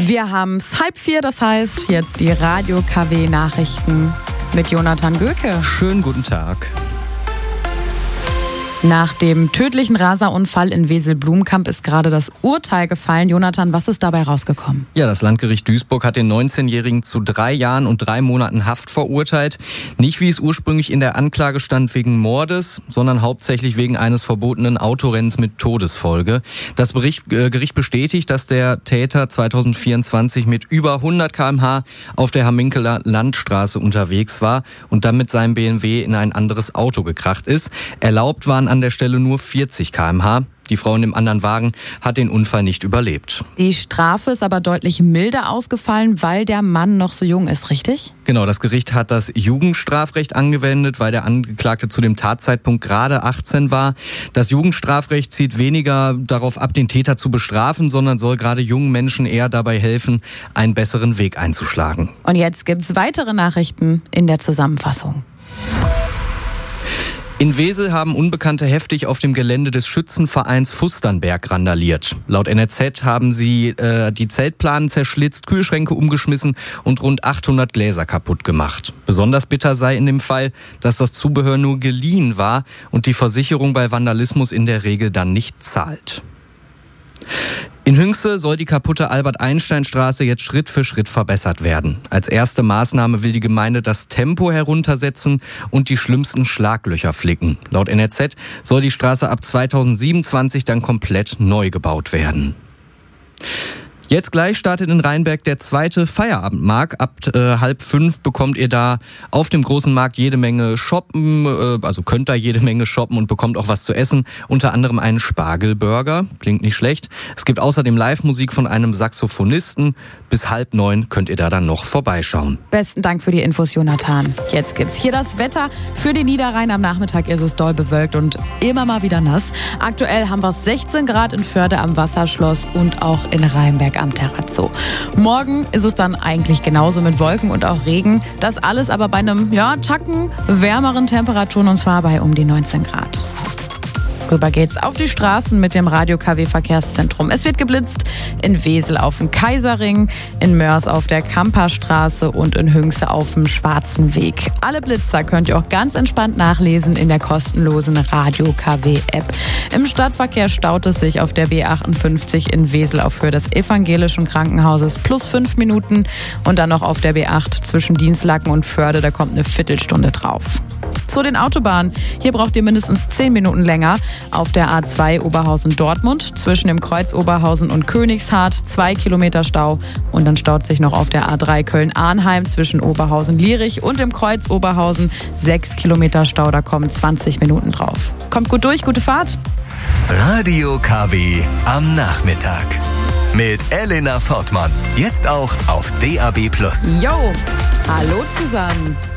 Wir haben es 3:30, das heißt jetzt die Radio KW Nachrichten mit Jonathan Göke. Schönen guten Tag. Nach dem tödlichen Raserunfall in Wesel-Blumkamp ist gerade das Urteil gefallen. Jonathan, was ist dabei rausgekommen? Ja, das Landgericht Duisburg hat den 19-Jährigen zu 3 Jahren und 3 Monaten Haft verurteilt. Nicht, wie es ursprünglich in der Anklage stand, wegen Mordes, sondern hauptsächlich wegen eines verbotenen Autorennens mit Todesfolge. Das Gericht bestätigt, dass der Täter 2024 mit über 100 km/h auf der Hamminkeler Landstraße unterwegs war und dann mit seinem BMW in ein anderes Auto gekracht ist. Erlaubt waren an der Stelle nur 40 km/h. Die Frau in dem anderen Wagen hat den Unfall nicht überlebt. Die Strafe ist aber deutlich milder ausgefallen, weil der Mann noch so jung ist, richtig? Genau, das Gericht hat das Jugendstrafrecht angewendet, weil der Angeklagte zu dem Tatzeitpunkt gerade 18 war. Das Jugendstrafrecht zielt weniger darauf ab, den Täter zu bestrafen, sondern soll gerade jungen Menschen eher dabei helfen, einen besseren Weg einzuschlagen. Und jetzt gibt's weitere Nachrichten in der Zusammenfassung. In Wesel haben Unbekannte heftig auf dem Gelände des Schützenvereins Fusternberg randaliert. Laut NRZ haben sie die Zeltplanen zerschlitzt, Kühlschränke umgeschmissen und rund 800 Gläser kaputt gemacht. Besonders bitter sei in dem Fall, dass das Zubehör nur geliehen war und die Versicherung bei Vandalismus in der Regel dann nicht zahlt. In Hünxe soll die kaputte Albert-Einstein-Straße jetzt Schritt für Schritt verbessert werden. Als erste Maßnahme will die Gemeinde das Tempo heruntersetzen und die schlimmsten Schlaglöcher flicken. Laut NRZ soll die Straße ab 2027 dann komplett neu gebaut werden. Jetzt gleich startet in Rheinberg der 2. Feierabendmarkt. Ab 4:30 bekommt ihr da auf dem großen Markt jede Menge shoppen, also könnt da jede Menge shoppen und bekommt auch was zu essen. Unter anderem einen Spargelburger, klingt nicht schlecht. Es gibt außerdem Live-Musik von einem Saxophonisten. Bis 8:30 könnt ihr da dann noch vorbeischauen. Besten Dank für die Infos, Jonathan. Jetzt gibt's hier das Wetter für den Niederrhein. Am Nachmittag ist es doll bewölkt und immer mal wieder nass. Aktuell haben wir 16 Grad in Förde am Wasserschloss und auch in Rheinberg am Terrazzo. Morgen ist es dann eigentlich genauso mit Wolken und auch Regen. Das alles aber bei einem Tacken wärmeren Temperaturen und zwar bei um die 19 Grad. Rüber geht's auf die Straßen mit dem Radio KW Verkehrszentrum. Es wird geblitzt in Wesel auf dem Kaiserring, in Mörs auf der Kamperstraße und in Hünxe auf dem Schwarzen Weg. Alle Blitzer könnt ihr auch ganz entspannt nachlesen in der kostenlosen Radio KW App. Im Stadtverkehr staut es sich auf der B58 in Wesel auf Höhe des Evangelischen Krankenhauses plus 5 Minuten und dann noch auf der B8 zwischen Dienstlaken und Förde, da kommt eine Viertelstunde drauf. Zu den Autobahnen. Hier braucht ihr mindestens 10 Minuten länger. Auf der A2 Oberhausen-Dortmund zwischen dem Kreuz Oberhausen und Königshardt 2 Kilometer Stau. Und dann staut sich noch auf der A3 Köln-Arnheim zwischen Oberhausen-Lierich und dem Kreuz Oberhausen 6 Kilometer Stau. Da kommen 20 Minuten drauf. Kommt gut durch, gute Fahrt. Radio KW am Nachmittag. Mit Elena Fortmann. Jetzt auch auf DAB+. Jo, hallo zusammen.